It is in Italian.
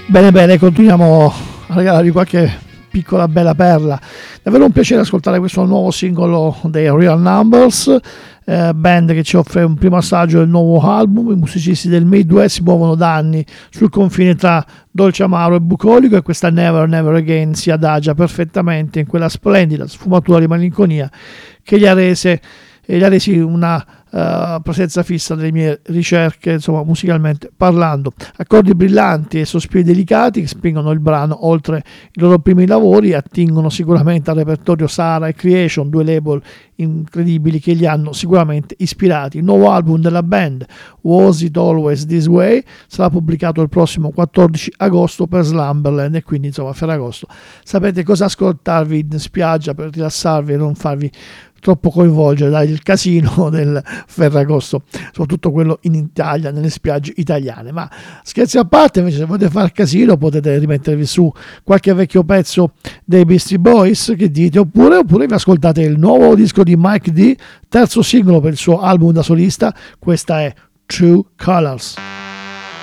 Bene, bene, continuiamo a regalarvi qualche piccola bella perla. Davvero un piacere ascoltare questo nuovo singolo dei Real Numbers, band che ci offre un primo assaggio del nuovo album. I musicisti del Midwest si muovono da anni sul confine tra dolce amaro e bucolico, e questa Never Never Again si adagia perfettamente in quella splendida sfumatura di malinconia che gli ha resi una presenza fissa nelle mie ricerche, insomma, musicalmente parlando. Accordi brillanti e sospiri delicati che spingono il brano oltre i loro primi lavori, attingono sicuramente al repertorio Sara e Creation, due label incredibili che li hanno sicuramente ispirati. Il nuovo album della band, Was It Always This Way, sarà pubblicato il prossimo 14 agosto per Slumberland, e quindi insomma Ferragosto sapete cosa ascoltarvi in spiaggia per rilassarvi e non farvi troppo coinvolgere dal casino del Ferragosto, soprattutto quello in Italia, nelle spiagge italiane. Ma scherzi a parte, invece, se volete fare casino potete rimettervi su qualche vecchio pezzo dei Beastie Boys, che dite, oppure vi ascoltate il nuovo disco di Mike D, terzo singolo per il suo album da solista. Questa è True Colors.